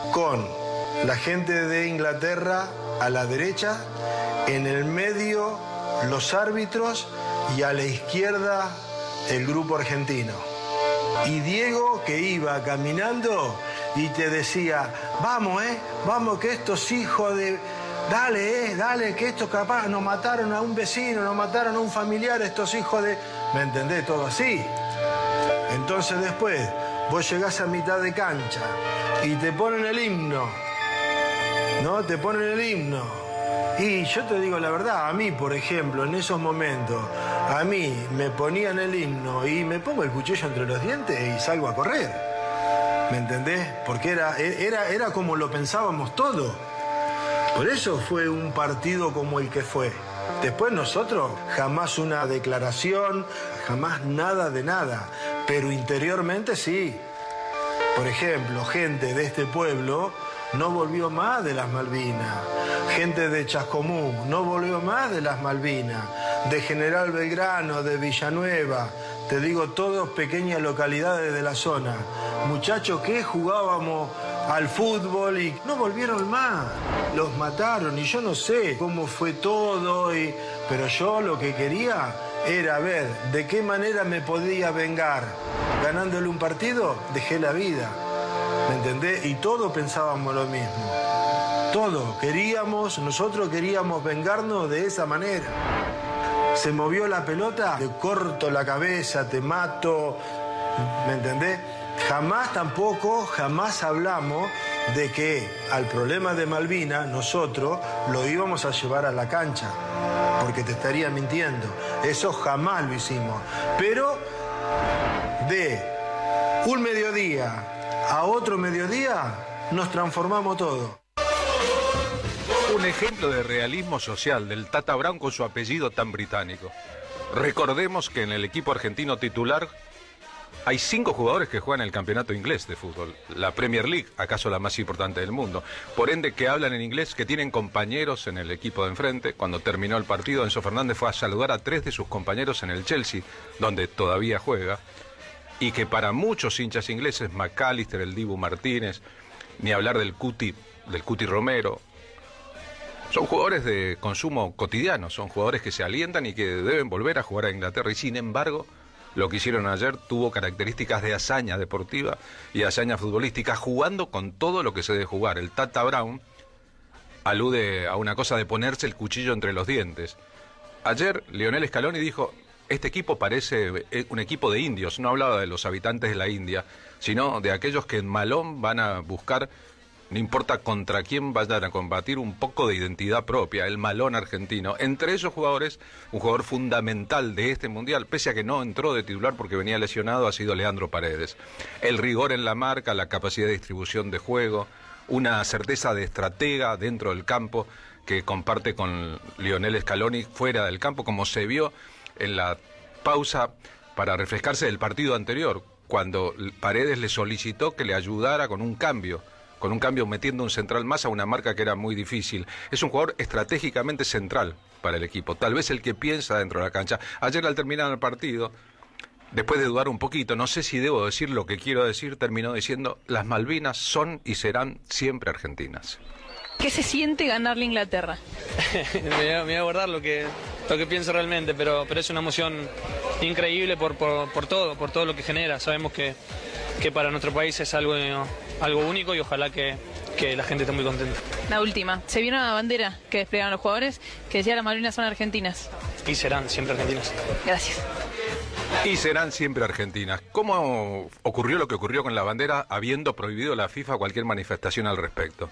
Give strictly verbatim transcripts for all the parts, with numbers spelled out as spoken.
con la gente de Inglaterra a la derecha, en el medio los árbitros y a la izquierda el grupo argentino. Y Diego, que iba caminando y te decía, vamos, eh, vamos, que estos hijos de... Dale, eh, dale, que estos capaz nos mataron a un vecino, nos mataron a un familiar, estos hijos de... ¿Me entendés? Todo así. Entonces después vos llegás a mitad de cancha y te ponen el himno, ¿no? Te ponen el himno. Y yo te digo la verdad, a mí, por ejemplo, en esos momentos, a mí me ponían el himno y me pongo el cuchillo entre los dientes y salgo a correr. ¿Me entendés? Porque era, era, era como lo pensábamos todos. Por eso fue un partido como el que fue. Después nosotros, jamás una declaración, jamás nada de nada. Pero interiormente sí. Por ejemplo, gente de este pueblo no volvió más de las Malvinas. Gente de Chascomú no volvió más de las Malvinas. De General Belgrano, de Villanueva. Te digo, todas pequeñas localidades de la zona. Muchachos que jugábamos al fútbol y no volvieron más. Los mataron y yo no sé cómo fue todo, y... pero yo lo que quería era ver de qué manera me podía vengar. Ganándole un partido, dejé la vida. ¿Me entendés? Y todos pensábamos lo mismo. Todos queríamos, nosotros queríamos vengarnos de esa manera. Se movió la pelota, te corto la cabeza, te mato. ¿Me entendés? Jamás tampoco, jamás hablamos de que al problema de Malvinas nosotros lo íbamos a llevar a la cancha, porque te estaría mintiendo. Eso jamás lo hicimos. Pero de un mediodía a otro mediodía nos transformamos todo. Un ejemplo de realismo social del Tata Brown con su apellido tan británico. Recordemos que en el equipo argentino titular hay cinco jugadores que juegan el campeonato inglés de fútbol, la Premier League, acaso la más importante del mundo. Por ende, que hablan en inglés, que tienen compañeros en el equipo de enfrente. Cuando terminó el partido, Enzo Fernández fue a saludar a tres de sus compañeros en el Chelsea, donde todavía juega. Y que para muchos hinchas ingleses, McAllister, el Dibu Martínez, ni hablar del Cuti, del Cuti Romero, son jugadores de consumo cotidiano, son jugadores que se alientan y que deben volver a jugar a Inglaterra. Y sin embargo, lo que hicieron ayer tuvo características de hazaña deportiva y hazaña futbolística, jugando con todo lo que se debe jugar. El Tata Brown alude a una cosa de ponerse el cuchillo entre los dientes. Ayer Lionel Scaloni dijo, este equipo parece un equipo de indios. No hablaba de los habitantes de la India, sino de aquellos que en Malón van a buscar, no importa contra quién vayan a combatir, un poco de identidad propia, el Malón argentino. Entre esos jugadores, un jugador fundamental de este Mundial, pese a que no entró de titular porque venía lesionado, ha sido Leandro Paredes. El rigor en la marca, la capacidad de distribución de juego, una certeza de estratega dentro del campo que comparte con Lionel Scaloni fuera del campo, como se vio en la pausa para refrescarse del partido anterior, cuando Paredes le solicitó que le ayudara con un cambio. con un cambio metiendo un central más a una marca que era muy difícil. Es un jugador estratégicamente central para el equipo, tal vez el que piensa dentro de la cancha. Ayer al terminar el partido, después de dudar un poquito, no sé si debo decir lo que quiero decir, terminó diciendo, las Malvinas son y serán siempre argentinas. ¿Qué se siente ganarle a Inglaterra? me, voy a, me voy a guardar lo que, lo que pienso realmente, pero, pero es una emoción increíble por, por, por todo, por todo lo que genera. Sabemos que, que para nuestro país es algo, algo único y ojalá que, que la gente esté muy contenta. La última, se vio una bandera que desplegaron los jugadores que decía las Malvinas son argentinas. Y serán siempre argentinas. Gracias. Y serán siempre argentinas. ¿Cómo ocurrió lo que ocurrió con la bandera habiendo prohibido la FIFA cualquier manifestación al respecto?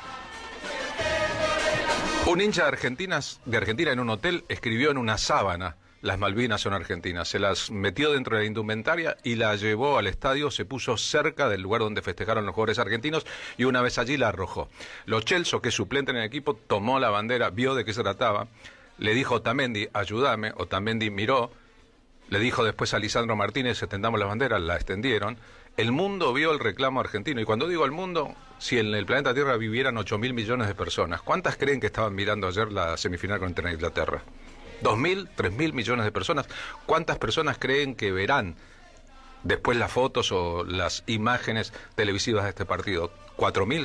Un hincha de, Argentinas, de Argentina en un hotel escribió en una sábana, las Malvinas son argentinas, se las metió dentro de la indumentaria y la llevó al estadio, se puso cerca del lugar donde festejaron los jugadores argentinos y una vez allí la arrojó. Lo Celso, que es suplente en el equipo, tomó la bandera, vio de qué se trataba, le dijo a Otamendi, ayúdame, Otamendi miró, le dijo después a Lisandro Martínez, extendamos la bandera, la extendieron. El mundo vio el reclamo argentino, y cuando digo el mundo, si en el planeta Tierra vivieran ocho mil millones de personas, ¿cuántas creen que estaban mirando ayer la semifinal contra Inglaterra? ¿dos mil? ¿tres mil millones de personas? ¿Cuántas personas creen que verán después las fotos o las imágenes televisivas de este partido? ¿cuatro mil?